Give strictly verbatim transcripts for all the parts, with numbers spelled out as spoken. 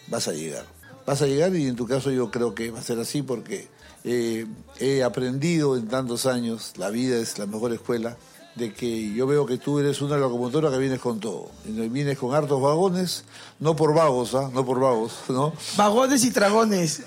vas a llegar. Vas a llegar y en tu caso yo creo que va a ser así porque eh, he aprendido en tantos años, la vida es la mejor escuela, de que yo veo que tú eres una locomotora que vienes con todo. Vienes con hartos vagones, no por vagos, ¿ah? No por vagos, ¿no? Vagones y tragones.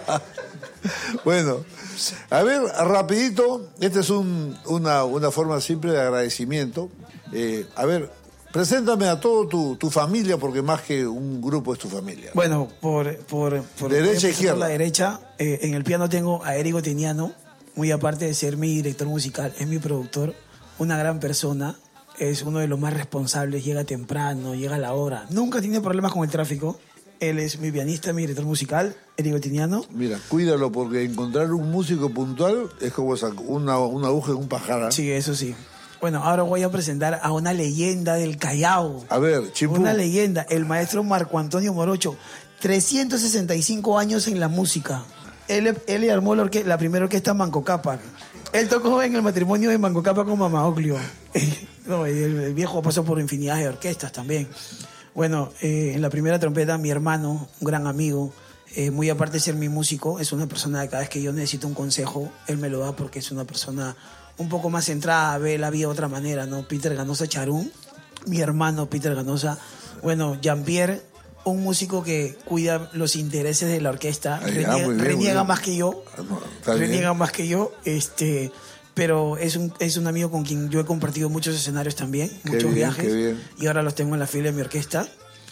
Bueno, a ver, rapidito, esta es un, una, una forma simple de agradecimiento. Eh, a ver, preséntame a toda tu, tu familia, porque más que un grupo es tu familia. Bueno, por, por, por derecha e izquierda. Por la derecha, eh, en el piano tengo a Eric Otiniano, muy aparte de ser mi director musical, es mi productor, una gran persona, es uno de los más responsables, llega temprano, llega a la hora, nunca tiene problemas con el tráfico. Él es mi pianista, mi director musical, Eric Otiniano. Mira, cuídalo porque encontrar un músico puntual es como una, una aguja en un pajar. Sí, eso sí. Bueno, ahora voy a presentar a una leyenda del Callao. A ver, Chimpú. Una leyenda, el maestro Marco Antonio Morocho. trescientos sesenta y cinco años en la música. Él, él armó la, orque- la primera orquesta Manco Cápac. Él tocó en el matrimonio de Manco Cápac con Mama Oclio. No, el, el viejo pasó por infinidad de orquestas también. Bueno, eh, en la primera trompeta, mi hermano, un gran amigo, eh, muy aparte de ser mi músico, es una persona que cada vez que yo necesito un consejo, él me lo da porque es una persona un poco más centrada, ve la vida de otra manera, ¿no? Peter Ganosa Charún, mi hermano Peter Ganosa. Bueno, Jean-Pierre, un músico que cuida los intereses de la orquesta, Ay, reniega, ah, muy bien, reniega muy bien. más que yo, Ah, no, está bien. reniega más que yo, este... pero es un, es un amigo con quien yo he compartido muchos escenarios también, Qué muchos bien, viajes, qué bien. y ahora los tengo en la fila de mi orquesta.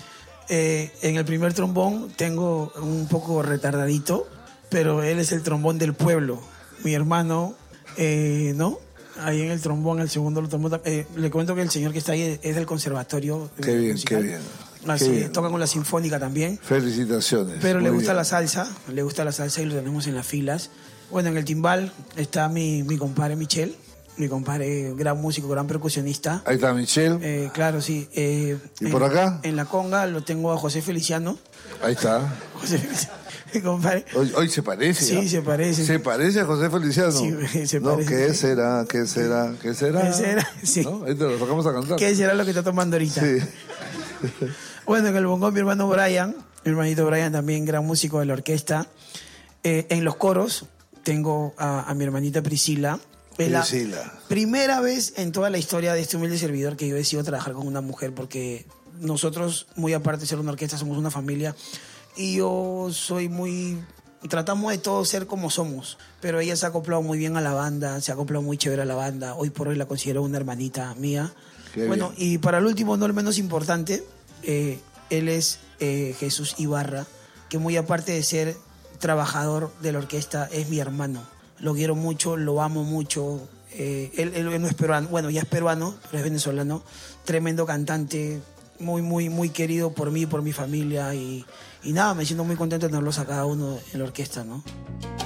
Eh, en el primer trombón tengo un poco retardadito, pero él es el trombón del pueblo. Mi hermano, eh, ¿no? Ahí en el trombón, el segundo trombón, eh, le cuento que el señor que está ahí es del conservatorio. Qué bien, musical. qué bien. Así, Qué bien. toca con la sinfónica también. Felicitaciones. Pero le Muy gusta bien. la salsa, le gusta la salsa y lo tenemos en las filas. Bueno, en el timbal está mi, mi compadre Michel, mi compadre, gran músico, gran percusionista. Ahí está Michelle. Eh, claro, sí. Eh, ¿Y en, por acá? En la conga lo tengo a José Feliciano. Ahí está. José Feliciano, mi compadre. Hoy, hoy se parece. Sí, ¿ah? se parece. Se parece a José Feliciano. Sí, se no, parece. ¿qué será? ¿Qué será? ¿Qué será? ¿Qué será? Sí. ¿No? Ahí te lo sacamos a cantar. ¿Qué será lo que está tomando ahorita? Sí. Bueno, en el bongón mi hermano Brian, mi hermanito Brian también, gran músico de la orquesta. Eh, en los coros tengo a, a mi hermanita Priscila. Es la Priscila. primera vez en toda la historia de este humilde servidor que yo decido trabajar con una mujer, porque nosotros, muy aparte de ser una orquesta, somos una familia y yo soy muy... Tratamos de todos ser como somos, pero ella se ha acoplado muy bien a la banda, se ha acoplado muy chévere a la banda. Hoy por hoy la considero una hermanita mía. Qué Bueno, bien. y para el último, no el menos importante, eh, él es eh, Jesús Ibarra, que muy aparte de ser trabajador de la orquesta, es mi hermano. Lo quiero mucho, lo amo mucho. Eh, él, él no es peruano, bueno, ya es peruano, pero es venezolano. Tremendo cantante, muy, muy, muy querido por mí, por mi familia. Y, y nada, me siento muy contento de tenerlos a cada uno en la orquesta, ¿no?